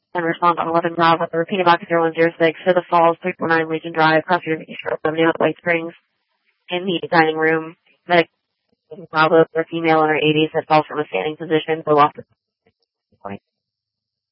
and respond on 11 Bravo with the repeating box 0106 to the Falls, 349 Legion Drive, Cross River Beach, Avenue, White Springs, in the dining room. Medic Bravo, a female in her 80s that falls from a standing position below the point.